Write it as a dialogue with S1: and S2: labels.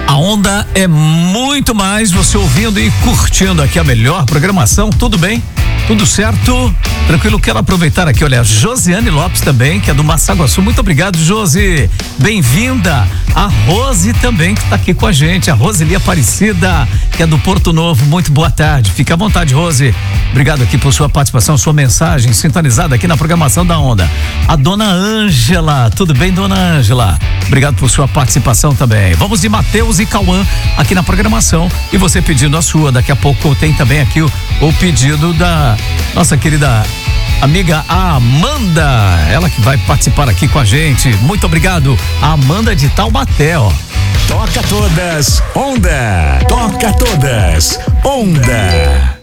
S1: A onda é muito mais você ouvindo e curtindo aqui a melhor programação, tudo bem? Tudo certo? Tranquilo, quero aproveitar aqui, olha, a Josiane Lopes também, que é do Massaguaçu, muito obrigado, Josi, bem-vinda. A Rose também, que está aqui com a gente, a Roseli Aparecida, que é do Porto Novo, muito boa tarde, fica à vontade, Rose, obrigado aqui por sua participação, sua mensagem sintonizada aqui na programação da Onda. A dona Ângela, tudo bem, dona Ângela? Obrigado por sua participação também. Vamos de Matheus e Cauã aqui na programação e você pedindo a sua, daqui a pouco tem também aqui o pedido da nossa querida amiga Amanda, ela que vai participar aqui com a gente. Muito obrigado, a Amanda de Taubaté, ó.
S2: Toca todas, Onda. Toca todas, Onda.